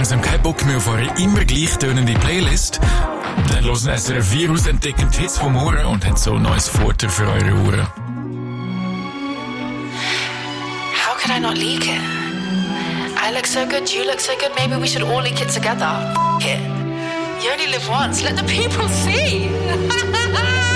also haben keinen Bock mehr auf eure immer gleich tönende Playlist, dann hören SRF 4 aus, entdecken die Hits vom Ohren und haben so ein neues Futter für eure Ohren. How could I not leak it? I look so good, you look so good, maybe we should all leak it together. F*** it. You only live once, let the people see.